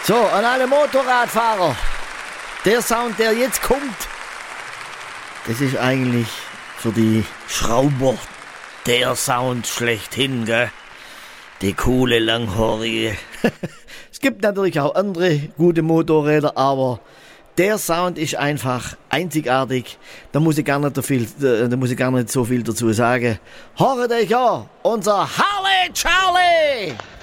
So, an alle Motorradfahrer. Der Sound, der jetzt kommt, das ist eigentlich für die Schrauber der Sound schlechthin, gell? Die coole, langhaarige. Es gibt natürlich auch andere gute Motorräder, aber der Sound ist einfach einzigartig. Da muss ich gar nicht so viel dazu sagen. Hört euch an, unser Harley Charlie!